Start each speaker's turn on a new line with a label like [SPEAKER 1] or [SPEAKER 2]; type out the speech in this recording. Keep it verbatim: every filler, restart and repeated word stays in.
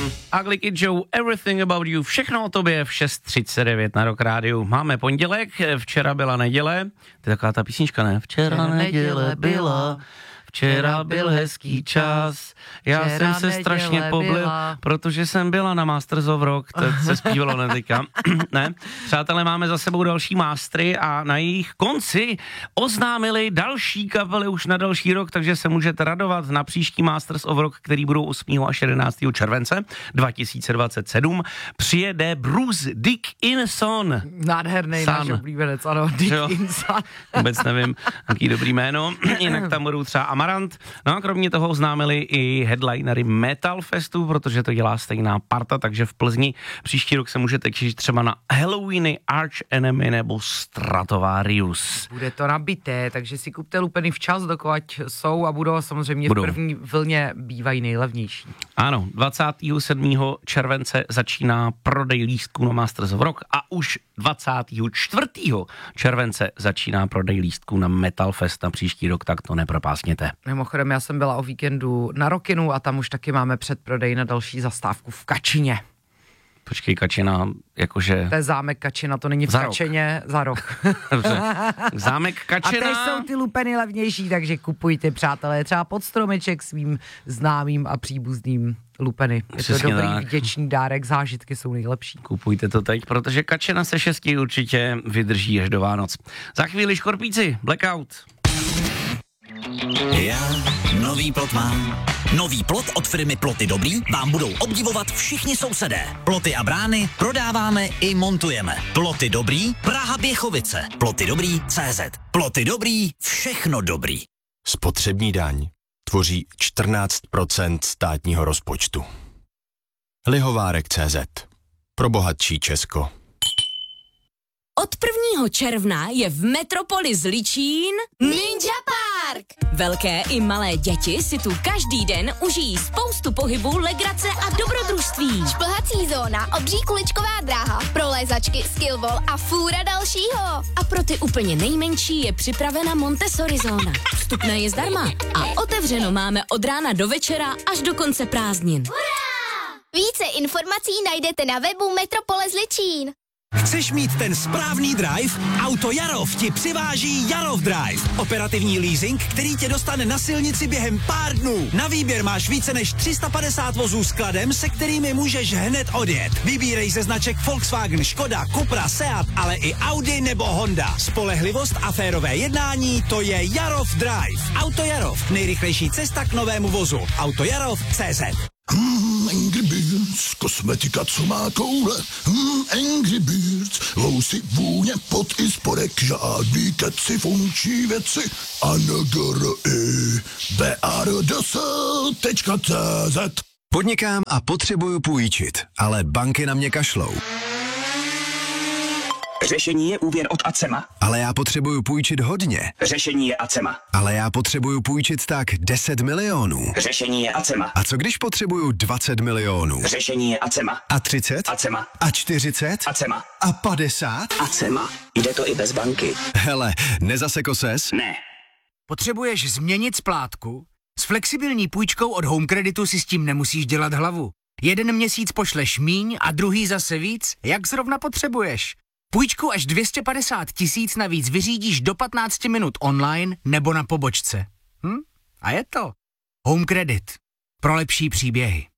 [SPEAKER 1] John, Ugly Kid Joe, Everything About You, všechno o tobě v šest třicet devět na Rock Rádiu. Máme pondělek, včera byla neděle, to je taková ta písnička, ne? Včera, včera neděle byla, včera byl hezký čas, já včera jsem se strašně poblil, byla. Protože jsem byla na Masters of Rock, teď se zpívalo ne teďka. Ne? Přátelé, máme za sebou další mástry a na jejich konci oznámili další kapely už na další rok, takže se můžete radovat na příští Masters of Rock, který budou osmého až jedenáctého července dva tisíce dvacet sedm. Přijede Bruce Dickinson.
[SPEAKER 2] Nádherný náš oblíbenec, ano, Dickinson.
[SPEAKER 1] Vůbec nevím, jaký dobrý jméno. Jinak tam budou třeba Amarant. No a kromě toho oznámili i headlinery Metal Festu, protože to dělá stejná parta, takže v Plzni příští rok se můžete těšit třeba na Halloweeny, Arch Enemy nebo Stratovarius.
[SPEAKER 2] Bude to nabité, takže si kupte lupeny včas, dokud jsou a budou samozřejmě
[SPEAKER 1] budou.
[SPEAKER 2] V první vlně bývají nejlevnější.
[SPEAKER 1] Ano, dvacátého sedmého července začíná prodej lístků na Masters of Rock a už dvacátého čtvrtého července začíná prodej lístků na Metal Fest na příští rok, tak to nepropásněte.
[SPEAKER 2] Mimochodem, já jsem byla o víkendu na Rockinu a tam už taky máme předprodej na další zastávku v Kačině.
[SPEAKER 1] Počkej, Kačina, jakože...
[SPEAKER 2] To je zámek Kačina, to není v
[SPEAKER 1] za
[SPEAKER 2] Kačeně, za rok.
[SPEAKER 1] Dobře. Zámek Kačina.
[SPEAKER 2] A teď jsou ty lupeny levnější, takže kupujte, přátelé, třeba pod stromeček svým známým a příbuzným lupeny. Je
[SPEAKER 1] Přesně
[SPEAKER 2] to dobrý,
[SPEAKER 1] tak.
[SPEAKER 2] vděčný dárek, zážitky jsou nejlepší.
[SPEAKER 1] Kupujte to teď, protože Kačina se šesti určitě vydrží až do Vánoc. Za chvíli Škorpíci, Blackout.
[SPEAKER 3] Já nový plot mám. Nový plot od firmy Ploty Dobrý vám budou obdivovat všichni sousedé. Ploty a brány prodáváme i montujeme. Ploty Dobrý, Praha Běchovice. Ploty Dobrý C Z. Ploty Dobrý, všechno dobrý.
[SPEAKER 4] Spotřební daň tvoří čtrnáct procent státního rozpočtu. Lihovárek C Z. Pro bohatší Česko.
[SPEAKER 5] Od prvního června je v Metropoli Zličín Ninja Park. Velké i malé děti si tu každý den užijí spoustu pohybu, legrace a dobrodružství.
[SPEAKER 6] Šplhací zóna, obří kuličková dráha, prolézačky, skillball a fůra dalšího.
[SPEAKER 5] A pro ty úplně nejmenší je připravena Montessori zóna. Vstupné je zdarma a otevřeno máme od rána do večera až do konce prázdnin.
[SPEAKER 6] Hurá! Více informací najdete na webu Metropole Zličín.
[SPEAKER 3] Chceš mít ten správný drive? Auto Jarov ti přiváží Jarov Drive. Operativní leasing, který tě dostane na silnici během pár dnů. Na výběr máš více než tři sta padesát vozů s kladem, se kterými můžeš hned odjet. Vybírej ze značek Volkswagen, Škoda, Cupra, Seat, ale i Audi nebo Honda. Spolehlivost a férové jednání, to je Jarov Drive. Auto Jarov, nejrychlejší cesta k novému vozu. Auto Jarov tečka cé zet.
[SPEAKER 7] Hmm, Angry Birds, kosmetika, co má koule. Hmm, Angry Birds, vousy, vůně, pot i spodek, žádný keci, funkční věci. A N G R I B A R D S tečka cé zet.
[SPEAKER 4] Podnikám a potřebuju půjčit, ale banky na mě kašlou.
[SPEAKER 8] Řešení je úvěr od Acema.
[SPEAKER 4] Ale já potřebuju půjčit hodně.
[SPEAKER 8] Řešení je Acema.
[SPEAKER 4] Ale já potřebuju půjčit tak deset milionů.
[SPEAKER 8] Řešení je Acema.
[SPEAKER 4] A co když potřebuju dvacet milionů?
[SPEAKER 8] Řešení je Acema.
[SPEAKER 4] A třicet?
[SPEAKER 8] Acema.
[SPEAKER 4] A čtyřicet?
[SPEAKER 8] Acema.
[SPEAKER 4] A padesát?
[SPEAKER 8] Acema. Jde to i bez banky.
[SPEAKER 4] Hele, nezaseko ses?
[SPEAKER 8] Ne.
[SPEAKER 9] Potřebuješ změnit splátku? S flexibilní půjčkou od Home Creditu si s tím nemusíš dělat hlavu. Jeden měsíc pošleš míň a druhý zase víc, jak zrovna potřebuješ. Půjčku až dvě stě padesát tisíc navíc vyřídíš do patnáct minut online nebo na pobočce. Hm? A je to. Home Credit. Pro lepší příběhy.